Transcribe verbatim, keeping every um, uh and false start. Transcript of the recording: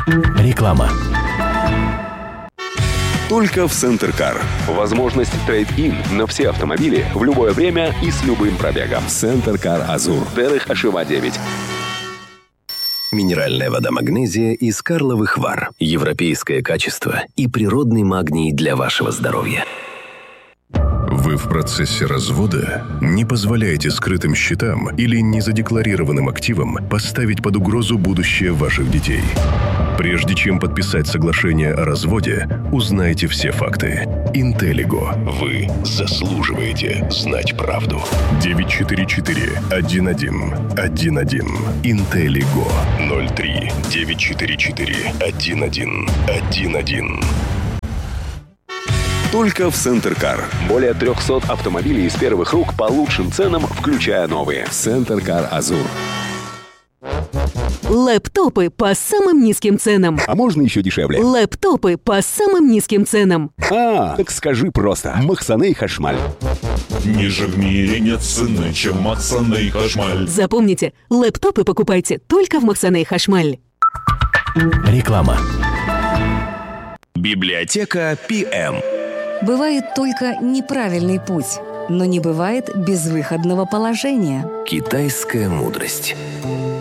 Реклама. Только в Центр Кар. Возможность трейд-ин на все автомобили в любое время и с любым пробегом. Центр Кар Азур. Дерых Ашива девять. Минеральная вода «Магнезия» из Карловых Вар. Европейское качество и природный магний для вашего здоровья. Вы в процессе развода не позволяете скрытым счетам или незадекларированным активам поставить под угрозу будущее ваших детей. Прежде чем подписать соглашение о разводе, узнайте все факты. Интеллиго. Вы заслуживаете знать правду. девять четыре четыре один один один один. Интеллиго. ноль три девять четыре четыре один один один один. Только в Центр Кар. Более трехсот автомобилей из первых рук по лучшим ценам, включая новые. Центр Кар Азур. Лэптопы по самым низким ценам. А можно еще дешевле? Лэптопы по самым низким ценам. А, так скажи просто. Махсаны Хашмаль. Ниже в мире нет цены, чем Махсаны Хашмаль. Запомните, лэптопы покупайте только в Махсаны Хашмаль. Реклама. Библиотека пи эм. Бывает только неправильный путь, но не бывает безвыходного положения. Китайская мудрость.